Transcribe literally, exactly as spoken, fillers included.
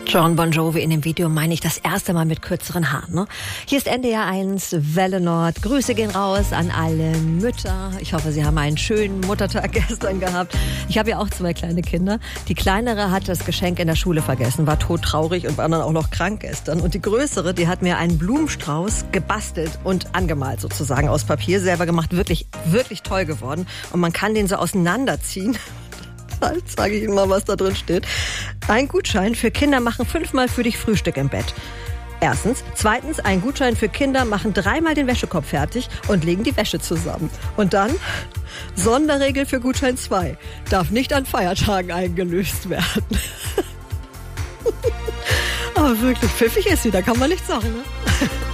John Bon Jovi in dem Video meine ich das erste Mal mit kürzeren Haaren. Ne? Hier ist N D R eins, Welle Nord. Grüße gehen raus an alle Mütter. Ich hoffe, Sie haben einen schönen Muttertag gestern gehabt. Ich habe ja auch zwei kleine Kinder. Die kleinere hat das Geschenk in der Schule vergessen, war todtraurig und war dann auch noch krank gestern. Und die größere, die hat mir einen Blumenstrauß gebastelt und angemalt sozusagen aus Papier, selber gemacht. Wirklich, wirklich toll geworden. Und man kann den so auseinanderziehen. Jetzt sage ich Ihnen mal, was da drin steht. Ein Gutschein für Kinder machen fünfmal für dich Frühstück im Bett. Erstens. Zweitens, ein Gutschein für Kinder machen dreimal den Wäschekorb fertig und legen die Wäsche zusammen. Und dann Sonderregel für Gutschein zwei. Darf nicht an Feiertagen eingelöst werden. Aber wirklich pfiffig ist sie, da kann man nichts sagen, ne?